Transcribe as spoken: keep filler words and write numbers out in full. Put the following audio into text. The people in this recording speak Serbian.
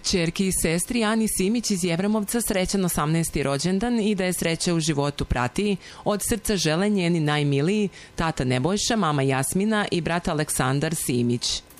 ćerki i sestri Ani Simić iz Jevremovca srećan osamnaesti rođendan i da je sreće u životu prati. Od srca žele njeni najmiliji, tata Nebojša, mama Jasmina i brat Aleksandar Simić.